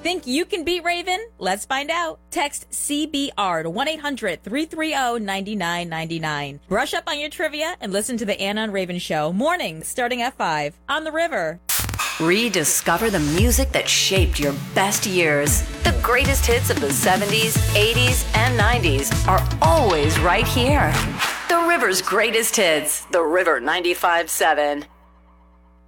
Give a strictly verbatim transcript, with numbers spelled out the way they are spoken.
Think you can beat Raven? Let's find out. Text C B R to one eight hundred three three zero nine nine nine nine. Brush up on your trivia and listen to the Anna and Raven Show mornings starting at five on The River. Rediscover the music that shaped your best years. The greatest hits of the seventies, eighties, and nineties are always right here. The River's greatest hits. The River ninety-five point seven.